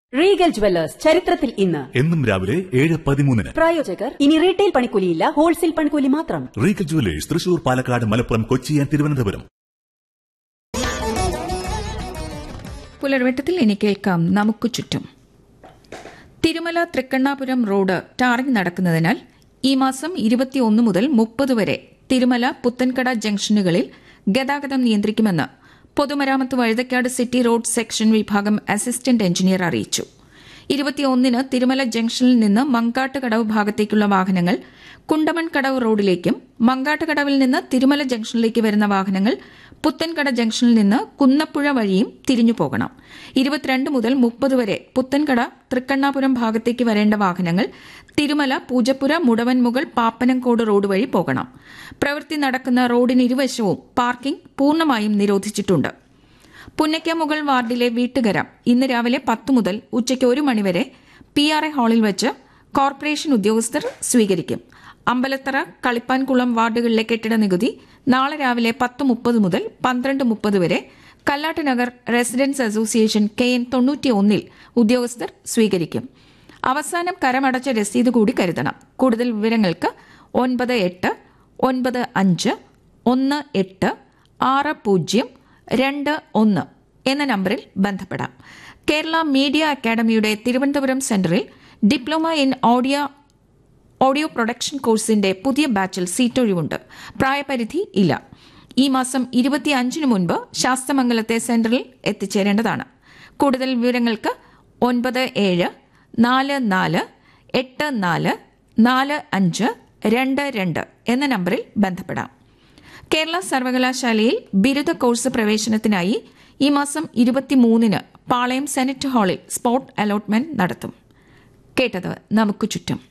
Regal jewellers ചരിത്രത്തിൽ ഇന്ന് എന്നും രാവിലെ 7:13. പ്രായോജകർ ഇനി റീറ്റെയിൽ പണിക്കൂലിയില്ല, ഹോൾസെയിൽ പണിക്കൂലി മാത്രം. Regal jewellers Thrissur, Palakkad, Malappuram, Kochi and Thiruvananthapuram. പുലർവെട്ടത്തിൽ ഇനി കേൾക്കാം നമുക്ക് ചുറ്റും. തിരുമല തൃക്കണ്ണാപുരം റോഡ് ടാറിംഗ് നടക്കുന്നതിനാൽ ഈ മാസം 21 മുതൽ 30 വരെ തിരുമല പുത്തൻകട ജംഗ്ഷനുകളിൽ ഗതാഗതം നിയന്ത്രിക്കുമെന്ന് പൊതുമരാമത്ത് വഴുതക്കാട് സിറ്റി റോഡ് സെക്ഷൻ വിഭാഗം അസിസ്റ്റന്റ് എഞ്ചിനീയർ അറിയിച്ചു. 21-ന് തിരുമല ജംഗ്ഷനിൽ നിന്ന് മങ്കാട്ടുകടവ് ഭാഗത്തേക്കുള്ള വാഹനങ്ങൾ കുണ്ടമൺ കടവ് റോഡിലേക്കും മങ്കാട്ടുകടവിൽ നിന്ന് തിരുമല ജംഗ്ഷനിലേക്ക് വരുന്ന വാഹനങ്ങൾ പുത്തൻകട ജംഗ്ഷനിൽ നിന്ന് കുന്നപ്പുഴ വഴിയും തിരിഞ്ഞു പോകണം. 22 മുതൽ 30 വരെ പുത്തൻകട തൃക്കണ്ണാപുരം ഭാഗത്തേക്ക് വരേണ്ട വാഹനങ്ങൾ തിരുമല, പൂജപ്പുര, മുടവൻമുകൾ, പാപ്പനംകോട് റോഡ് വഴി പോകണം. പ്രവൃത്തി നടക്കുന്ന റോഡിന് ഇരുവശവും പാർക്കിംഗ് പൂർണ്ണമായും നിരോധിച്ചിട്ടുണ്ട്. പുന്നയ്ക്കമുകൾ വാർഡിലെ വീട്ടുകര ഇന്ന് രാവിലെ 10 മുതൽ ഉച്ചയ്ക്ക് 1 മണിവരെ PRA ഹാളിൽ വെച്ച് കോർപ്പറേഷൻ ഉദ്യോഗസ്ഥർ സ്വീകരിക്കും. അമ്പലത്തറ, കളിപ്പാൻകുളം വാർഡുകളിലെ കെട്ടിട നികുതി നാളെ രാവിലെ 10:30 മുതൽ 12:30 വരെ Kallat Nagar residence association KN 91 ഉദ്യോഗസ്ഥർ സ്വീകരിക്കും. അവസാനം കരമടച്ച രസീത് കൂടി കരുതണം. കൂടുതൽ വിവരങ്ങൾക്ക് 9815186021 എന്ന നമ്പറിൽ ബന്ധപ്പെടാം. കേരള മീഡിയ അക്കാദമിയുടെ തിരുവനന്തപുരം സെന്ററിൽ ഡിപ്ലോമ ഇൻ ഓഡിയോ പ്രൊഡക്ഷൻ കോഴ്സിന്റെ പുതിയ ബാച്ചിൽ സീറ്റൊഴിവുണ്ട്. പ്രായപരിധി ഇല്ല. ഈ മാസം 25-ന് മുൻപ് ശാസ്തമംഗലത്തെ സെന്ററിൽ എത്തിച്ചേരേണ്ടതാണ്. കൂടുതൽ വിവരങ്ങൾക്ക് 9774844522 എന്ന നമ്പറിൽ ബന്ധപ്പെടാം. കേരള സർവകലാശാലയിൽ ബിരുദ കോഴ്സ് പ്രവേശനത്തിനായി ഈ മാസം 23-ന് പാളയം സെനറ്റ് ഹാളിൽ സ്പോട്ട് അലോട്ട്മെന്റ് നടത്തും. കേട്ടത് നമുക്ക് ചുറ്റും.